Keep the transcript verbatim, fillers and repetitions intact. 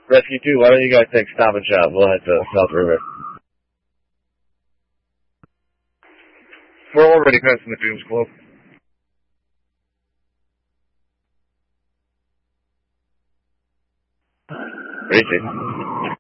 Rescue two, why don't you guys take Stop and Shop? We'll head to South River. We're already passing the Dunes Club. Reaching.